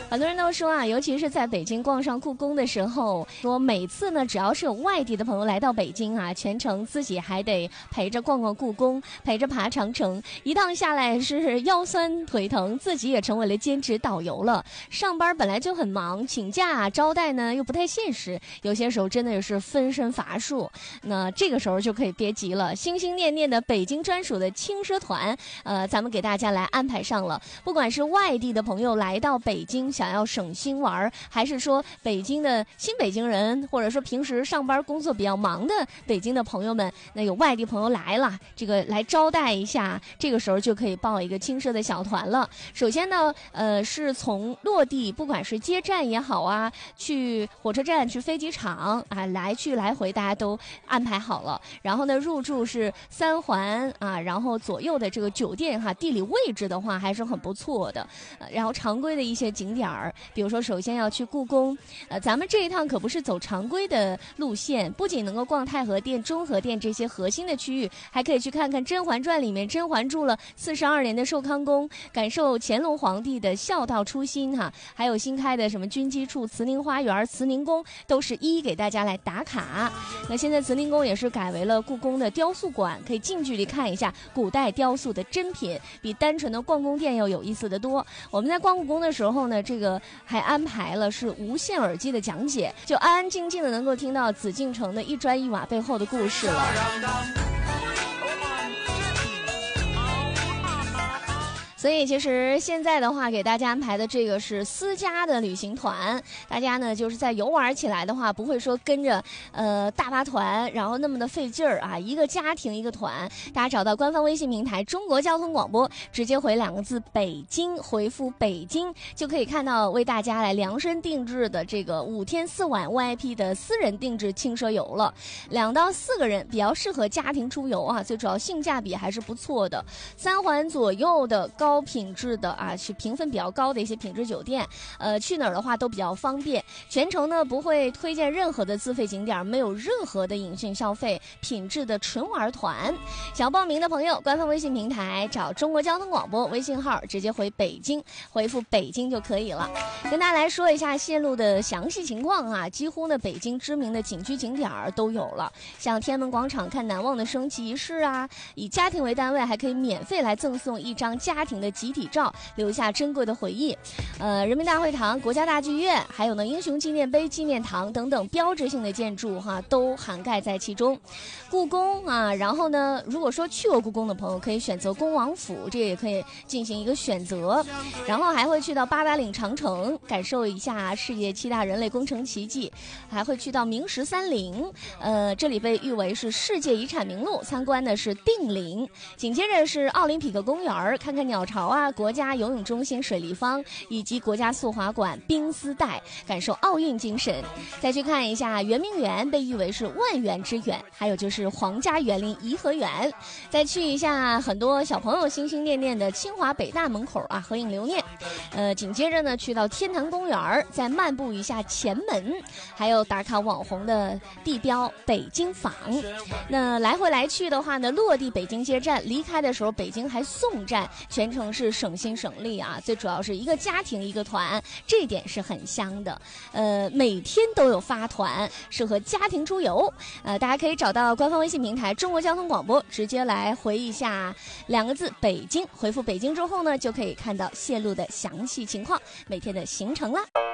很多人都说啊，尤其是在北京逛上故宫的时候，说每次呢，只要是有外地的朋友来到北京啊，全程自己还得陪着逛逛故宫，陪着爬长城，一趟下来是腰酸腿疼，自己也成为了兼职导游了。上班本来就很忙，请假招待呢又不太现实，有些时候真的也是分身乏术。那这个时候就可以别急了，心心念念的北京专属的轻奢团，咱们给大家来安排上了。不管是外地的朋友来到北京想要省心玩，还是说北京的新北京人，或者说平时上班工作比较忙的北京的朋友们，那有外地朋友来了，这个来招待一下，这个时候就可以报一个轻奢的小团了。首先呢，是从落地，不管是接站也好啊，去火车站、去飞机场啊，来去来回大家都安排好了。然后呢，入住是3环啊，然后左右的这个酒店哈，地理位置的话还是很不错的。然后常规的一些景点儿，比如说首先要去故宫，咱们这一趟可不是走常规的路线，不仅能够逛太和殿、中和殿这些核心的区域，还可以去看看《甄嬛传》里面甄嬛住了42年的寿康宫，感受乾隆皇帝的孝道初心哈，还有新开的什么军机处、慈宁花园、慈宁宫，都是一一给大家来打卡。那现在慈宁宫也是改为了故宫的雕塑馆，可以近距离看一下古代雕塑的珍品，比单纯的逛宫殿要有意思的多。我们在逛故宫的时候呢，这个还安排了是无线耳机的讲解，就安安静静的能够听到紫禁城的一砖一瓦背后的故事了。所以其实现在的话，给大家安排的这个是私家的旅行团，大家呢就是在游玩起来的话，不会说跟着大巴团，然后那么的费劲儿啊。一个家庭一个团，大家找到官方微信平台中国交通广播，直接回2个字北京，回复北京就可以看到为大家来量身定制的这个5天4晚 VIP 的私人定制轻奢游了。2到4个人比较适合家庭出游啊，最主要性价比还是不错的。3环左右的高品质的啊，是评分比较高的一些品质酒店，去哪儿的话都比较方便。全程呢不会推荐任何的自费景点，没有任何的隐性消费，品质的纯玩团。想要报名的朋友，官方微信平台找中国交通广播微信号，直接回北京，回复北京就可以了。跟大家来说一下线路的详细情况啊，几乎呢北京知名的景区景点都有了，像天安门广场看难忘的升旗仪式啊，以家庭为单位还可以免费来赠送一张家庭的集体照，留下珍贵的回忆。人民大会堂、国家大剧院，还有呢英雄纪念碑、纪念堂等等标志性的建筑哈，都涵盖在其中。故宫啊，然后呢，如果说去过故宫的朋友，可以选择恭王府，这也可以进行一个选择。然后还会去到八达岭长城，感受一下世界7大人类工程奇迹，还会去到明十三陵，这里被誉为是世界遗产名录，参观的是定陵。紧接着是奥林匹克公园，看看鸟巢啊，国家游泳中心水立方，以及国家速滑馆冰丝带，感受奥运精神。再去看一下圆明园，被誉为是万园之园，还有就是皇家园林颐和园。再去一下很多小朋友心心念念的清华北大门口啊，合影留念。紧接着呢，去到天坛公园，再漫步一下前门，还有打卡网红的地标北京坊。那来回来去的话呢，落地北京接站，离开的时候北京还送站，全程是省心省力啊。最主要是一个家庭一个团，这一点是很香的。每天都有发团，适合家庭出游。大家可以找到官方微信平台中国交通广播，直接来回一下2个字北京，回复北京之后呢，就可以看到线路的详细情况，每天的行程啦。